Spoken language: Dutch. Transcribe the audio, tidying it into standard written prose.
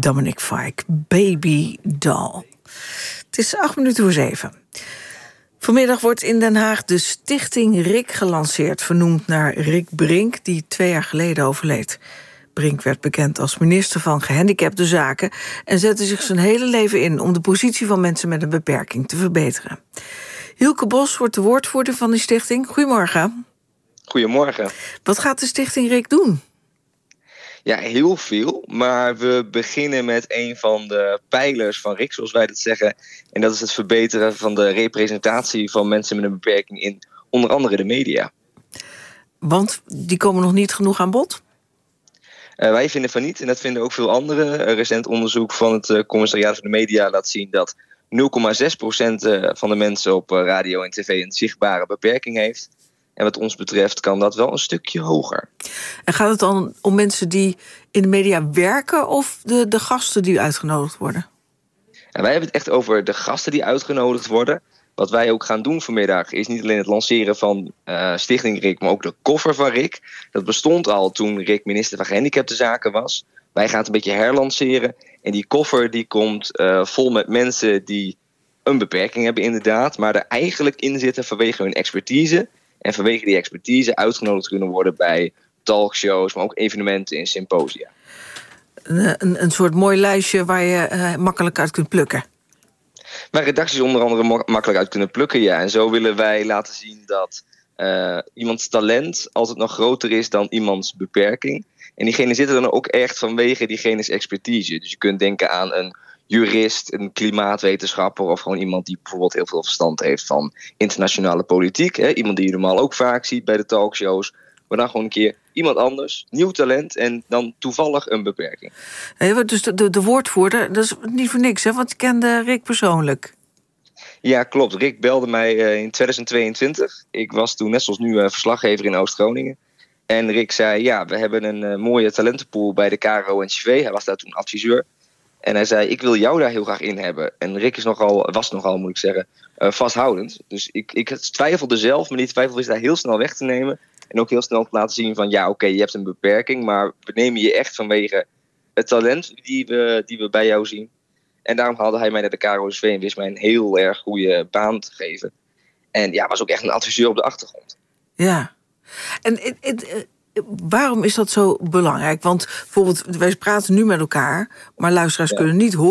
Dominic Fike, Baby Doll. Het is 7:08. Vanmiddag wordt in Den Haag de Stichting RIK gelanceerd, vernoemd naar Rick Brink, die 2 jaar geleden overleed. Brink werd bekend als minister van Gehandicapte Zaken en zette zich zijn hele leven in om de positie van mensen met een beperking te verbeteren. Hielke Bos wordt de woordvoerder van de stichting. Goedemorgen. Goedemorgen. Wat gaat de Stichting RIK doen? Ja, heel veel. Maar we beginnen met een van de pijlers van RIK, zoals wij dat zeggen. En dat is het verbeteren van de representatie van mensen met een beperking in onder andere de media. Want die komen nog niet genoeg aan bod? Wij vinden van niet en dat vinden ook veel anderen. Een recent onderzoek van het Commissariaat van de Media laat zien dat 0,6% van de mensen op radio en tv een zichtbare beperking heeft. En wat ons betreft kan dat wel een stukje hoger. En gaat het dan om mensen die in de media werken of de gasten die uitgenodigd worden? En wij hebben het echt over de gasten die uitgenodigd worden. Wat wij ook gaan doen vanmiddag is niet alleen het lanceren van Stichting RIK, maar ook de koffer van RIK. Dat bestond al toen RIK minister van Gehandicapte Zaken was. Wij gaan het een beetje herlanceren. En die koffer die komt vol met mensen die een beperking hebben inderdaad, maar er eigenlijk in zitten vanwege hun expertise. En vanwege die expertise uitgenodigd kunnen worden bij talkshows, maar ook evenementen en symposia. Een soort mooi lijstje waar je makkelijk uit kunt plukken. Waar redacties onder andere makkelijk uit kunnen plukken, ja. En zo willen wij laten zien dat iemands talent altijd nog groter is dan iemands beperking. En diegene zitten dan ook echt vanwege diegene's expertise. Dus je kunt denken aan een jurist, een klimaatwetenschapper of gewoon iemand die bijvoorbeeld heel veel verstand heeft van internationale politiek. Hè? Iemand die je normaal ook vaak ziet bij de talkshows. Maar dan gewoon een keer iemand anders, nieuw talent en dan toevallig een beperking. Dus de woordvoerder, dat is niet voor niks, hè? Want je kende Rick persoonlijk. Ja, klopt. Rick belde mij in 2022. Ik was toen net zoals nu verslaggever in Oost-Groningen. En Rick zei, ja, we hebben een mooie talentenpool bij de KRO en CV. Hij was daar toen adviseur. En hij zei, ik wil jou daar heel graag in hebben. En Rick was nogal, moet ik zeggen, vasthoudend. Dus ik twijfelde zelf, maar die twijfel is daar heel snel weg te nemen. En ook heel snel te laten zien van, ja, oké, je hebt een beperking, maar we nemen je echt vanwege het talent die we bij jou zien. En daarom haalde hij mij naar de KRO-SV en wist mij een heel erg goede baan te geven. En ja, was ook echt een adviseur op de achtergrond. Ja. En waarom is dat zo belangrijk? Want bijvoorbeeld, wij praten nu met elkaar, maar luisteraars kunnen niet horen